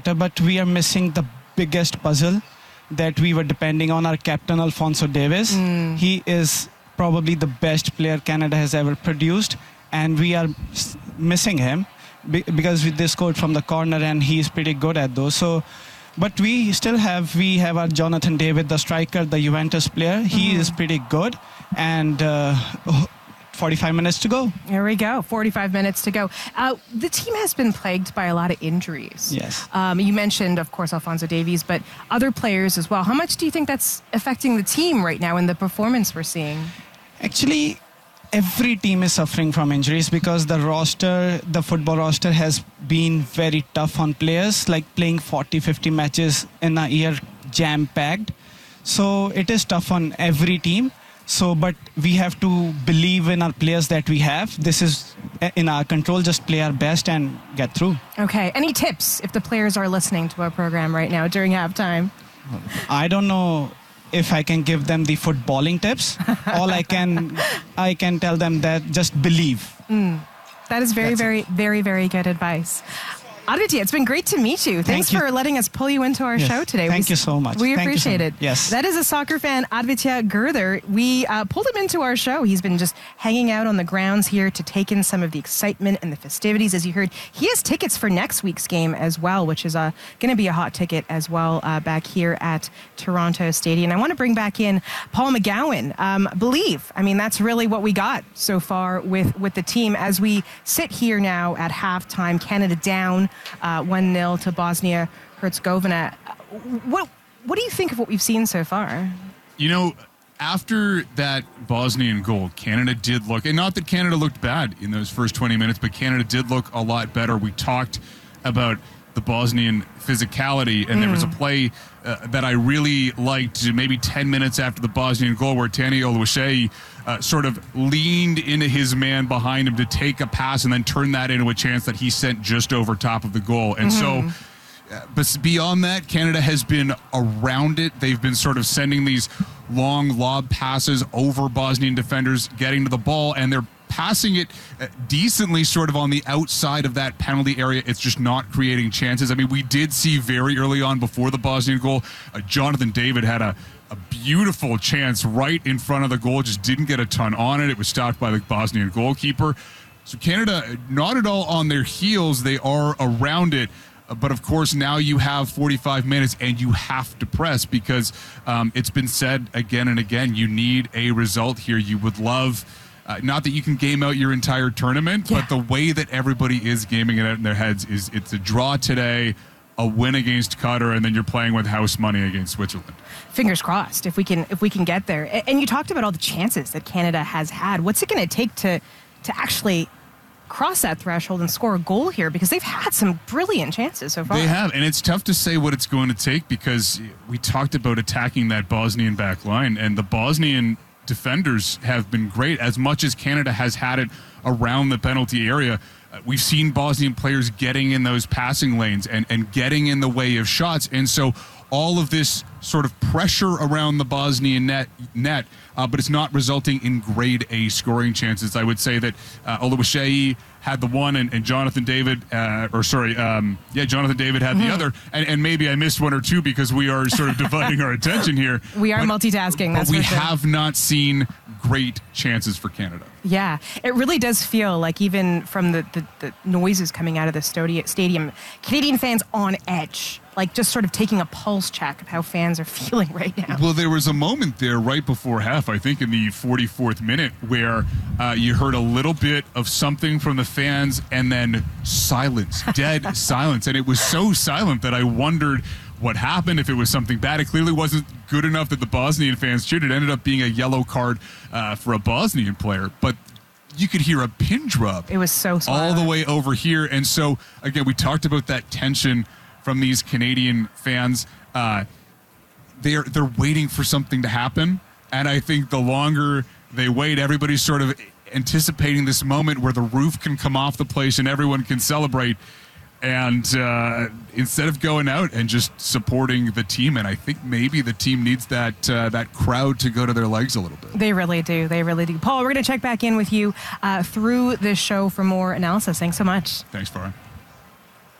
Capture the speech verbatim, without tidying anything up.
better, but we are missing the biggest puzzle that we were depending on, our captain, Alphonso Davies. Mm. He is probably the best player Canada has ever produced, and we are missing him because they scored from the corner, and he's pretty good at those. So, but we still have, we have our Jonathan David, the striker, the Juventus player. He mm. is pretty good, and uh, forty-five minutes to go. Here we go. forty-five minutes to go. Uh, the team has been plagued by a lot of injuries. Yes. Um, you mentioned, of course, Alphonso Davies, but other players as well. How much do you think that's affecting the team right now in the performance we're seeing? Actually, every team is suffering from injuries because the roster, the football roster has been very tough on players, like playing forty, fifty matches in a year, jam-packed. So it is tough on every team. So, but we have to believe in our players that we have. This is in our control. Just play our best and get through. Okay. Any tips if the players are listening to our program right now during halftime? I don't know if I can give them the footballing tips. All I can, I can tell them that just believe. Mm. That is very, That's very, it. very, very good advice. Aditya, it's been great to meet you. Thanks Thank for you. letting us pull you into our yes. show today. Thank we, you so much. We Thank appreciate so it. Yes. That is a soccer fan, Aditya Gurther. We uh, pulled him into our show. He's been just hanging out on the grounds here to take in some of the excitement and the festivities. As you heard, he has tickets for next week's game as well, which is uh, going to be a hot ticket as well uh, back here at Toronto Stadium. I want to bring back in Paul McGowan. Um, believe, I mean, that's really what we got so far with, with the team as we sit here now at halftime. Canada down uh, one nil to Bosnia-Herzegovina. What what do you think of what we've seen so far? You know, after that Bosnian goal, Canada did look, and not that Canada looked bad in those first twenty minutes, but Canada did look a lot better. We talked about the Bosnian physicality, and mm. there was a play uh, that I really liked maybe ten minutes after the Bosnian goal where Tani Oluwaseyi uh, sort of leaned into his man behind him to take a pass and then turn that into a chance that he sent just over top of the goal. And mm-hmm. so uh, but beyond that, Canada has been around it. They've been sort of sending these long lob passes over Bosnian defenders, getting to the ball, and they're passing it decently sort of on the outside of that penalty area. It's just not creating chances. I mean, we did see very early on before the Bosnian goal, uh, Jonathan David had a, a beautiful chance right in front of the goal, just didn't get a ton on it. It was stopped by the Bosnian goalkeeper. So Canada, not at all on their heels. They are around it. But, of course, now you have forty-five minutes and you have to press because um, it's been said again and again, you need a result here. You would love... Uh, not that you can game out your entire tournament, yeah. but the way that everybody is gaming it out in their heads is it's a draw today, a win against Qatar, and then you're playing with house money against Switzerland. Fingers crossed if we can if we can get there. And you talked about all the chances that Canada has had. What's it going to take to to actually cross that threshold and score a goal here? Because they've had some brilliant chances so far. They have, and it's tough to say what it's going to take because we talked about attacking that Bosnian back line, and the Bosnian defenders have been great. As much as Canada has had it around the penalty area, uh, we've seen Bosnian players getting in those passing lanes and, and getting in the way of shots. And so all of this sort of pressure around the Bosnian net, net uh, but it's not resulting in grade A scoring chances. I would say that uh, Oluwaseyi had the one and, and Jonathan David, uh, or sorry, um, yeah, Jonathan David had mm-hmm. the other. And, and maybe I missed one or two because we are sort of dividing our attention here. We are but, multitasking, But that's we for sure. have not seen great chances for Canada. Yeah, it really does feel like even from the, the, the noises coming out of the stadium, Canadian fans on edge, like just sort of taking a pulse check of how fans are feeling right now. Well, there was a moment there right before half, I think in the forty-fourth minute, where uh, you heard a little bit of something from the fans and then silence, dead silence. And it was so silent that I wondered what happened, if it was something bad. It clearly wasn't good enough that the Bosnian fans cheered. It ended up being a yellow card uh, for a Bosnian player. But you could hear a pin drop. It was so silent. All the way over here. And so, again, we talked about that tension from these Canadian fans. Uh, they're they're waiting for something to happen. And I think the longer they wait, everybody's sort of anticipating this moment where the roof can come off the place and everyone can celebrate. And uh, instead of going out and just supporting the team, and I think maybe the team needs that uh, that crowd to go to their legs a little bit. They really do. They really do. Paul, we're going to check back in with you uh, through this show for more analysis. Thanks so much. Thanks, Farah.